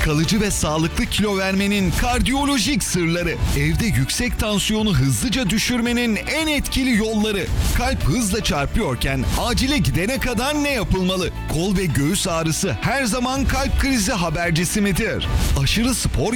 Kalıcı ve sağlıklı kilo vermenin kardiyolojik sırları. Evde yüksek tansiyonu hızlıca düşürmenin en etkili yolları. Kalp hızla çarpıyorken acile gidene kadar ne yapılmalı? Kol ve göğüs ağrısı her zaman kalp krizi habercisi midir? Aşırı spor